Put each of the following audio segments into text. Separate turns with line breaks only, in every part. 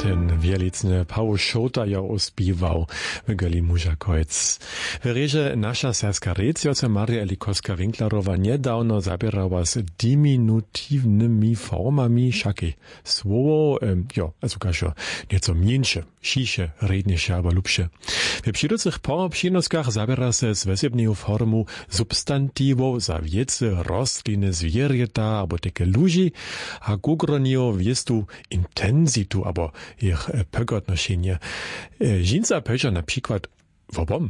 ten wielicny Paul Šota jo uspiewał w Goli Mužakojc. W reže nasza serska recjoca Maria Elikowska-Winklerowa niedawno zabierała z diminutywnymi formami wszakie słowo, also kaszo nieco mniejsze, cisze, redniejsze albo lubsze. W przyrodnych przynoskach zabiera se z wesebną formą substantiwów za wiece, rosliny, zwierzęta albo takie ludzi, a gugronio wiestu intenzitu albo ich pögodnoszenie. Żinca peża na przykład wobom.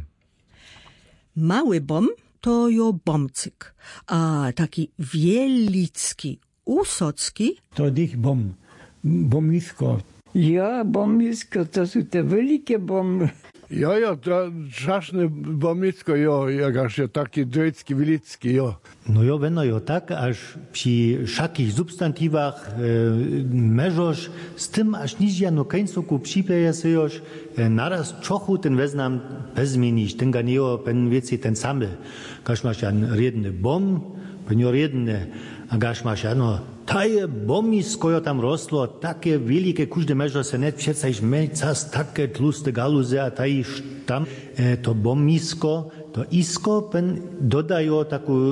Mały bom to jo bomcyk, a taki wielicki, usocki
to dich bom, bomisko.
Ja, bomisko, to są te wielkie bomby.
Ja, to czaszne bomisko, jakaż taki dojecki, wilicki,
No jo, wenn jo tak, aż przy wszakich substantiwach meżosz, z tym aż niż ja no końcu przypeje se już naraz czochu ten weznam bezmienić, ten ganeo, pen wieci ten samel. Każ masz jan redny bom, pen jo redny, a każ masz jano taje bomisko jo tam rosło, takie wielkie, każdy meżo se net przecież mecas, takie tłuste galuze, a taj tam to bomisko, to isko pen dodają taką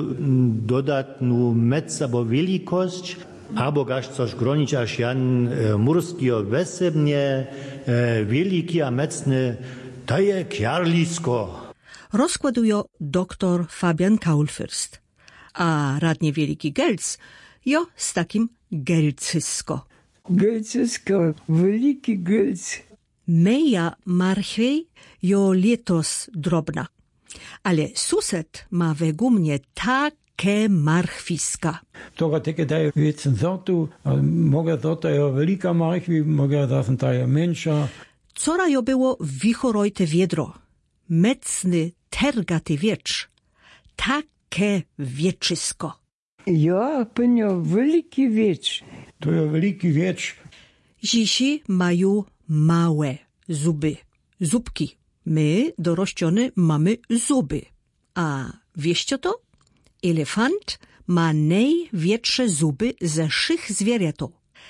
dodatną mec albo wielkość, albo gaż coś gronić aż jan murski wesebnie, wielki a mecny, taje kjarlisko.
rozkładują doktor Fabian Kaulfürst, a radnie wielki Gelc jo z takim gelcysko.
Gelcysko, wielki gelc.
Meja marchwej jo letos drobna, ale sused ma we gumnie takie marchwiska.
Toga teke daje wiecen sortu, mogę to jo wielka marchwi, mogę zasen daje mniejsza.
Cora jo było wichorojte wiedro, mecny tergaty wiecz, takie wieczysko.
Ja, penio wielki wiecz.
To jo wielki wiecz.
Zisi mają małe zuby, zubki. My, dorościone, mamy zuby. A wieście to? Elefant ma największe zuby ze wszech zwierząt.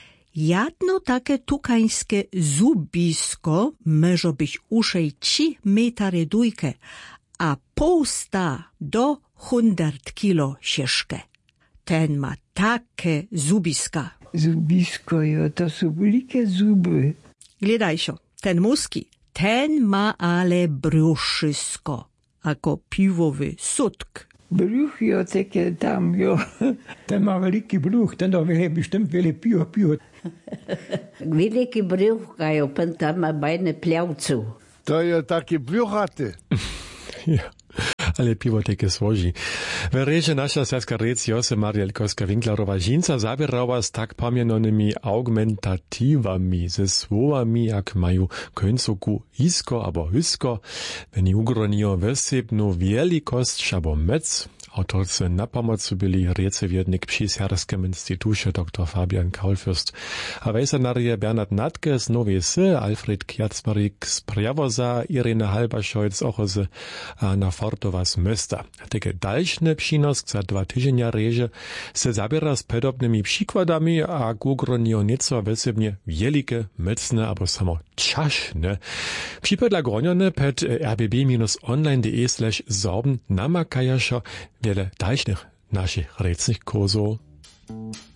Jedno takie tukańskie zubisko może być uszej 3 metry długie, a pół 100 do 100 kilo ciężkie. Ten ma takie zubiska.
Zubisko, ja, to są wielkie zuby.
Gledaj się, ten muski, ten ma ale bruszysko, jako piwowy sutk.
Bruch, ja, takie tam, ja.
Ten ma wielki bruch, ten to will bestimmt wiele piwo.
Wielki bruch, kajo, pen tam ma bajne pljavcu.
To je taki brjuchaty.
Ja. Ale piwo takie złoży. W reže nasza serska recjoca Maria Elikowska-Winklerowa żinca zabierała z tak pomienonymi augmentatywami, ze słowami, jak mają końcoku isko albo hysko, wenn i ugronią wesebną wielkość albo mec. Autorce na pomocy byli recewiednik przy Serskim Instytucie dr Fabian Kaulfürst, a wejsanarie Bernhard Natke z Nowej Sy, Alfred Kjacmarik z Prjawoza, Irena Halbaszojc ochozy, a na Fortowa z Mösta. Takie dalszne przynosk za 2 tygodnie reže se zabiera z podobnymi przykładami, a gugronio nieco wesebnie wielkie, mecne albo samo czaszne. Przypadla gronione pet rbb-online.de/sorben namakajašo wiele dalszych naszych recnych kursów.